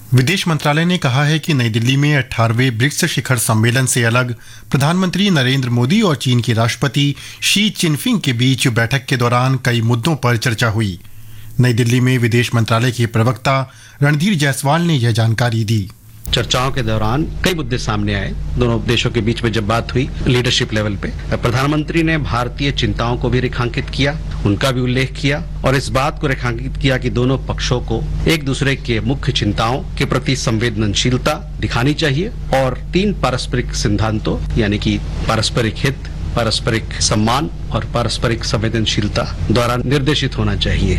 विदेश मंत्रालय ने कहा है कि नई दिल्ली में 18वें ब्रिक्स शिखर सम्मेलन से अलग प्रधानमंत्री नरेंद्र मोदी और चीन के राष्ट्रपति शी चिनफिंग के बीच बैठक के दौरान कई मुद्दों पर चर्चा हुई। नई दिल्ली में विदेश मंत्रालय के प्रवक्ता रणधीर जायसवाल ने यह जानकारी दी। चर्चाओं के दौरान कई मुद्दे सामने आए। दोनों देशों के बीच में जब बात हुई लीडरशिप लेवल पे, प्रधानमंत्री ने भारतीय चिंताओं को भी रेखांकित किया, उनका भी उल्लेख किया और इस बात को रेखांकित किया कि दोनों पक्षों को एक दूसरे के मुख्य चिंताओं के प्रति संवेदनशीलता दिखानी चाहिए और 3 पारस्परिक सिद्धांतों यानी कि पारस्परिक हित, पारस्परिक सम्मान और पारस्परिक संवेदनशीलता द्वारा निर्देशित होना चाहिए।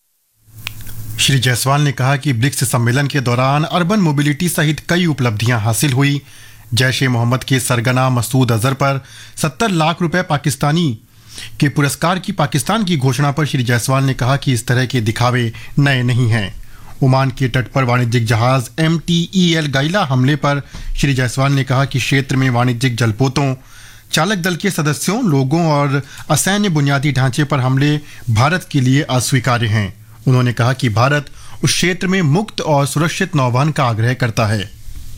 श्री जायसवाल ने कहा कि ब्रिक्स सम्मेलन के दौरान अर्बन मोबिलिटी सहित कई उपलब्धियां हासिल हुई। जैश-ए-मोहम्मद के सरगना मसूद अजहर पर 70 लाख रुपए पाकिस्तानी के पुरस्कार की पाकिस्तान की घोषणा पर श्री जायसवाल ने कहा कि इस तरह के दिखावे नए नहीं हैं। ओमान के तट पर वाणिज्यिक जहाज MTEL गाइला हमले पर श्री जायसवाल ने कहा कि क्षेत्र में वाणिज्यिक जलपोतों, चालक दल के सदस्यों, लोगों और असैन्य बुनियादी ढांचे पर हमले भारत के लिए अस्वीकार्य हैं। उन्होंने कहा कि भारत उस क्षेत्र में मुक्त और सुरक्षित नौवहन का आग्रह करता है।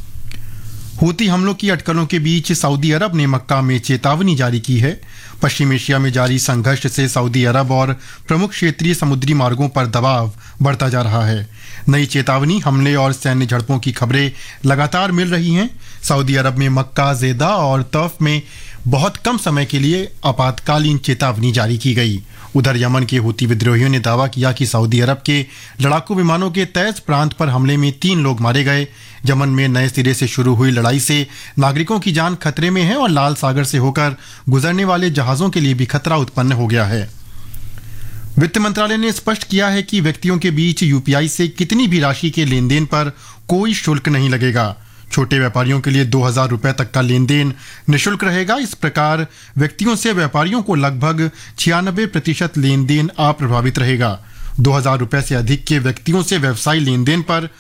हूती हमलों की अटकलों के बीच सऊदी अरब ने मक्का में चेतावनी जारी की है। पश्चिम एशिया में जारी संघर्ष से सऊदी अरब और प्रमुख क्षेत्रीय समुद्री मार्गों पर दबाव बढ़ता जा रहा है। नई चेतावनी, हमले और सैन्य झड़पों की खबरें लगातार मिल रही हैं। सऊदी अरब में मक्का, जेदा और तौफ में बहुत कम समय के लिए आपातकालीन चेतावनी जारी की गई। उधर यमन के हूती विद्रोहियों ने दावा किया कि सऊदी अरब के लड़ाकू विमानों के तैज़ प्रांत पर हमले में 3 लोग मारे गए। यमन में नए सिरे से शुरू हुई लड़ाई से नागरिकों की जान खतरे में है और लाल सागर से होकर गुजरने वाले जहाज़ों के लिए भी खतरा उत्पन्न हो गया है। वित्त मंत्रालय ने स्पष्ट किया है कि व्यक्तियों के बीच UPI से कितनी भी राशि के लेन देन पर कोई शुल्क नहीं लगेगा। छोटे व्यापारियों के लिए 2000 रुपए तक का लेन देन निःशुल्क रहेगा। इस प्रकार व्यक्तियों से व्यापारियों को लगभग 96% लेन देन अप्रभावित रहेगा। 2000 रुपए से अधिक के व्यक्तियों से व्यवसायी लेन देन पर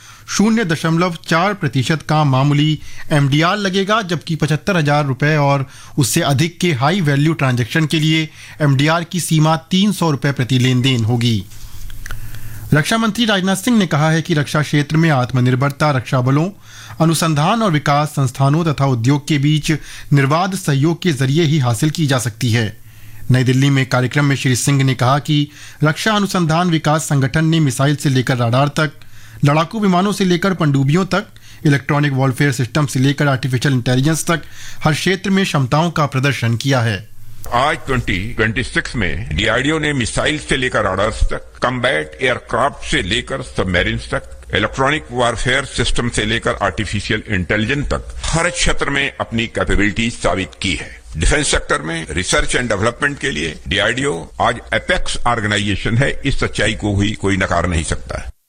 0.4% का मामूली MDR लगेगा, जबकि 75,000 रुपए और उससे अधिक के हाई वैल्यू ट्रांजैक्शन के लिए MDR की सीमा 300 रुपए प्रति लेन देन होगी। रक्षा मंत्री राजनाथ सिंह ने कहा है कि रक्षा क्षेत्र में आत्मनिर्भरता रक्षा बलों, अनुसंधान और विकास संस्थानों तथा उद्योग के बीच निर्बाध सहयोग के जरिए ही हासिल की जा सकती है। नई दिल्ली में कार्यक्रम में श्री सिंह ने कहा कि रक्षा अनुसंधान विकास संगठन ने मिसाइल से लेकर राडार तक, लड़ाकू विमानों से लेकर पनडुब्बियों तक, इलेक्ट्रॉनिक वॉरफेयर सिस्टम से लेकर आर्टिफिशियल इंटेलिजेंस तक हर क्षेत्र में क्षमताओं का प्रदर्शन किया है। आज 2026 में DRDO ने मिसाइल से लेकर राडार्स तक, कम्बैट एयरक्राफ्ट से लेकर सबमरीन्स तक, इलेक्ट्रॉनिक वॉरफेयर सिस्टम से लेकर आर्टिफिशियल इंटेलिजेंस तक हर क्षेत्र में अपनी कैपेबिलिटी साबित की है। डिफेंस सेक्टर में रिसर्च एंड डेवलपमेंट के लिए DRDO आज एपेक्स ऑर्गेनाइजेशन है। इस सच्चाई को भी कोई नकार नहीं सकता है।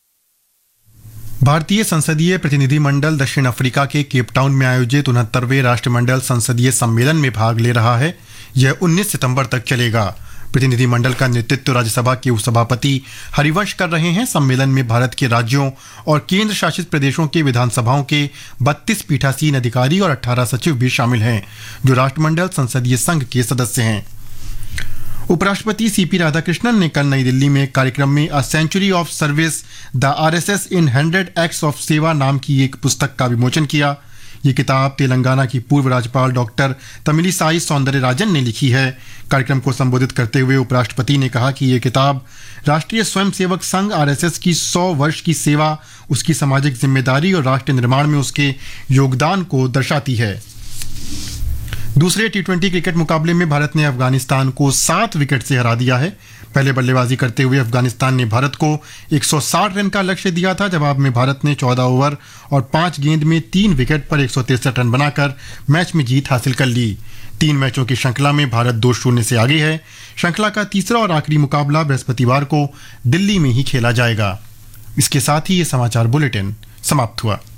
भारतीय संसदीय प्रतिनिधिमंडल दक्षिण अफ्रीका के केपटाउन में आयोजित 69वें राष्ट्रमंडल संसदीय सम्मेलन में भाग ले रहा है। यह 19 सितंबर तक चलेगा। प्रतिनिधिमंडल का नेतृत्व राज्यसभा के उपसभापति हरिवंश कर रहे हैं। सम्मेलन में भारत के राज्यों और केंद्र शासित प्रदेशों के विधानसभाओं के 32 पीठासीन अधिकारी और 18 सचिव भी शामिल हैं, जो राष्ट्रमंडल संसदीय संघ के सदस्य हैं। उपराष्ट्रपति CP राधाकृष्णन ने कल नई दिल्ली में एक कार्यक्रम में a century of service the RSS in 100 acts of सेवा नाम की एक पुस्तक का विमोचन किया। ये किताब तेलंगाना की पूर्व राज्यपाल डॉक्टर तमिलिसाई सौंदरराजन ने लिखी है। कार्यक्रम को संबोधित करते हुए उपराष्ट्रपति ने कहा कि ये किताब राष्ट्रीय स्वयंसेवक संघ RSS की 100 वर्ष की सेवा, उसकी सामाजिक जिम्मेदारी और राष्ट्र निर्माण में उसके योगदान को दर्शाती है। दूसरे T20 क्रिकेट मुकाबले में भारत ने अफगानिस्तान को 7 विकेट से हरा दिया है। पहले बल्लेबाजी करते हुए अफगानिस्तान ने भारत को 160 रन का लक्ष्य दिया था। जवाब में भारत ने 14 ओवर और 5 गेंद में 3 विकेट पर 163 रन बनाकर मैच में जीत हासिल कर ली। 3 मैचों की श्रृंखला में भारत 2-0 से आगे है। श्रृंखला का तीसरा और आखिरी मुकाबला बृहस्पतिवार को दिल्ली में ही खेला जाएगा। इसके साथ ही ये समाचार बुलेटिन समाप्त हुआ।